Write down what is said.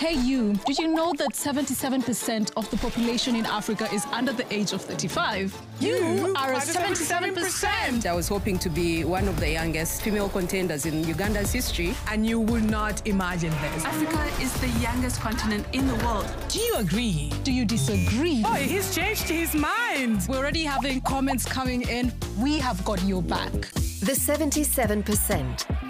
Hey you, did you know that 77% of the population in Africa is under the age of 35? You are a 77%! I was hoping to be one of the youngest female contenders in Uganda's history. And you would not imagine this. Africa is the youngest continent in the world. Do you agree? Do you disagree? Oh, he's changed his mind. We're already having comments coming in. We have got your back. The 77%.